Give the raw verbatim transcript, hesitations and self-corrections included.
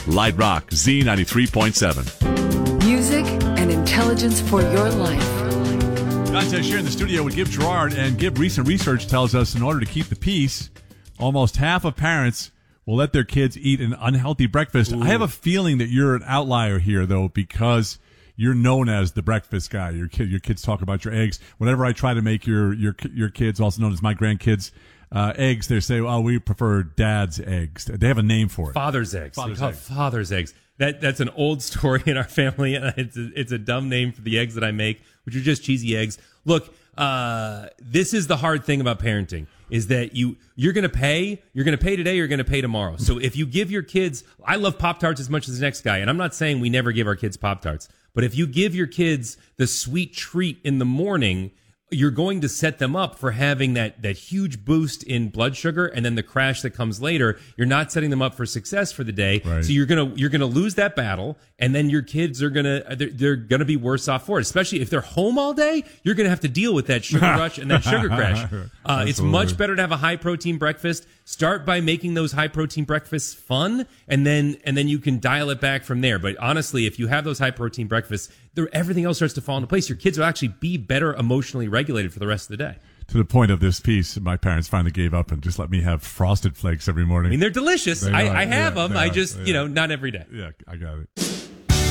Light Rock Z ninety-three point seven. Music and intelligence for your life. Contest here in the studio with Gib Gerard, and Gib, recent research tells us in order to keep the peace, almost half of parents will let their kids eat an unhealthy breakfast. Ooh. I have a feeling that you're an outlier here, though, because you're known as the breakfast guy. Your kid, your kids talk about your eggs. Whenever I try to make your your your kids, also known as my grandkids, uh, eggs, they say, "Oh, we prefer Dad's eggs." They have a name for it. Father's eggs. Father's eggs. Father's eggs. That that's an old story in our family. It's a, it's a dumb name for the eggs that I make, which are just cheesy eggs. Look, uh, this is the hard thing about parenting. Is that you, you're going to pay, you're going to pay today, you're going to pay tomorrow. So if you give your kids, I love Pop-Tarts as much as the next guy, and I'm not saying we never give our kids Pop-Tarts, but if you give your kids the sweet treat in the morning, you're going to set them up for having that, that huge boost in blood sugar and then the crash that comes later. You're not setting them up for success for the day. Right. So you're going to, you're going to lose that battle, and then your kids are going to, they're, they're going to be worse off for it. Especially if they're home all day, you're going to have to deal with that sugar rush and that sugar crash. Uh, it's much better to have a high protein breakfast. Start by making those high protein breakfasts fun, and then, and then you can dial it back from there. But honestly, if you have those high protein breakfasts, everything else starts to fall into place. Your kids will actually be better emotionally regulated for the rest of the day. To the point of this piece, my parents finally gave up and just let me have Frosted Flakes every morning. I mean, they're delicious. They I, are, I have yeah, them. they I are, just, yeah. you know, not every day. Yeah, I got it.